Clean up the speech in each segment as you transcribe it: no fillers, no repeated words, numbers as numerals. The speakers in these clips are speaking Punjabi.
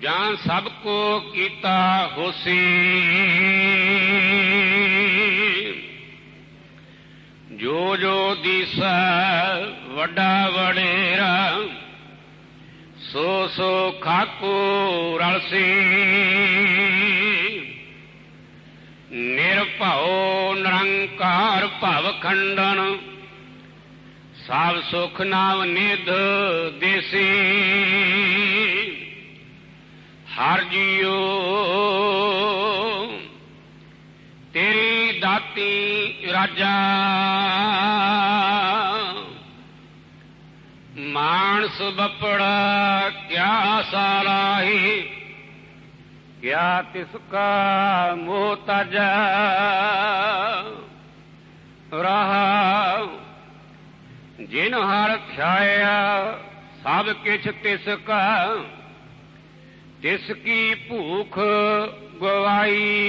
ਜਾਂ ਸਭ ਕੋ ਕੀਤਾ ਹੋਸੀ। ਜੋ ਜੋ ਦੀਸੈ ਵੱਡਾ ਵਡੇਰਾ, ਸੋ ਸੋ ਖਾਕੂ ਰਲਸੀ। ਨਿਰਭਉ ਨਿਰੰਕਾਰ ਭਵ ਖੰਡਨ, ਸਭ ਸੁਖ ਨਾਮ ਨਿਧ ਦੇਸੀ। ਹਰਿ ਜੀਓ ਤੇਰੀ ਦਾਤੀ ਰਾਜਾ, ਮਾਨਸ ਬਪੜਾ ਕਿਆ ਸਾਲਾਹੀ। ਕਿਆ ਤਿਸ ਕਾ ਮੋਹ ਤਾਜਾ, ਰਹਾ ਜਿਨ ਹਰਿ ਥਿਆਇਆ ਸਭ ਕਿਛ ਤਿਸ ਕਾ। ਤਿਸ ਕੀ ਭੂਖ ਗਵਾਈ,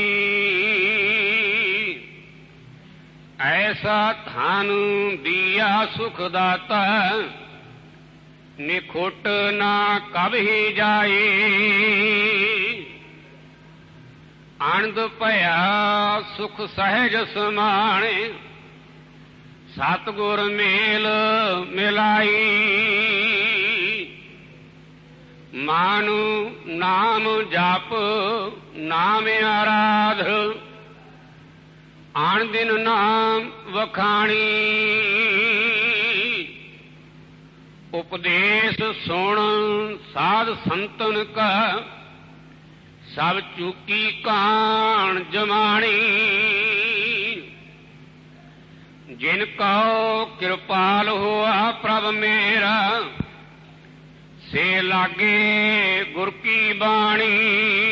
ਐਸਾ ਧਨ ਦੀਆ ਸੁਖ ਦਾਤਾ। ਨਿਖੁੱਟ ਨਾ ਕਬਹੀ ਜਾਈ, ਆਨੰਦ ਭਇਆ ਸੁਖ ਸਹਿਜ ਸਮਾਣੇ। ਸਤਿਗੁਰ ਮੇਲ ਮਿਲਾਈ, ਮਾਨੁ ਨਾਮ ਜਪ ਨਾਮ ਆਰਾਧ। ਆਣ ਦਿਨ ਨਾਮ ਵਖਾਣੀ, ਉਪਦੇਸ਼ ਸੁਣ ਸਾਧ ਸੰਤਨ ਕਾ। ਸਭ ਚੂਕੀ ਕਾਣ ਜਮਾਣੀ, ਜਿਨ ਕਉ ਕਿਰਪਾਲ ਹੋਆ ਪ੍ਰਭ ਮੇਰਾ। ਸੇ ਲਾਗੇ ਗੁਰ ਕੀ ਬਾਣੀ,